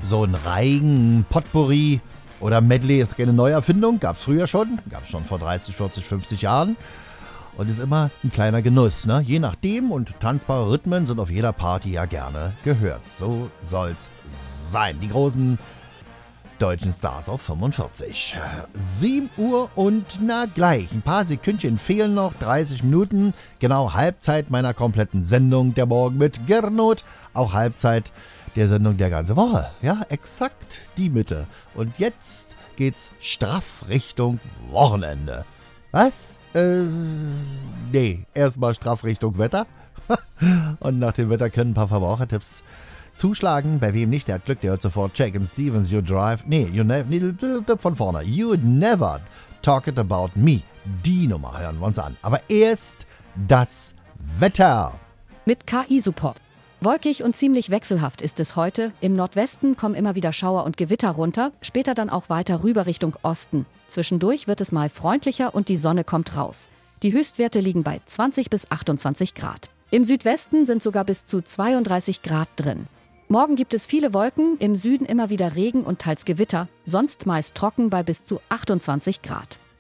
So ein Reigen, Potpourri oder Medley ist keine Neuerfindung, gab es früher schon, gab es schon vor 30, 40, 50 Jahren. Und ist immer ein kleiner Genuss, ne? Je nachdem, und tanzbare Rhythmen sind auf jeder Party ja gerne gehört. So soll's sein. Die großen deutschen Stars auf 45. 7 Uhr und na gleich. Ein paar Sekündchen fehlen noch, 30 Minuten. Genau Halbzeit meiner kompletten Sendung der Morgen mit Gernot. Auch Halbzeit der Sendung der ganzen Woche. Ja, exakt die Mitte. Und jetzt geht's straff Richtung Wochenende. Was? Nee, erstmal straff Richtung Wetter. Und nach dem Wetter können ein paar Verbrauchertipps zuschlagen. Bei wem nicht, der hat Glück, der hört sofort Chagin Stevens, You Drive. Von vorne. You Never Talk It About Me. Die Nummer hören wir uns an. Aber erst das Wetter. Mit KI-Support. Wolkig und ziemlich wechselhaft ist es heute. Im Nordwesten kommen immer wieder Schauer und Gewitter runter, später dann auch weiter rüber Richtung Osten. Zwischendurch wird es mal freundlicher und die Sonne kommt raus. Die Höchstwerte liegen bei 20 bis 28 Grad. Im Südwesten sind sogar bis zu 32 Grad drin. Morgen gibt es viele Wolken, im Süden immer wieder Regen und teils Gewitter, sonst meist trocken bei bis zu 28 Grad.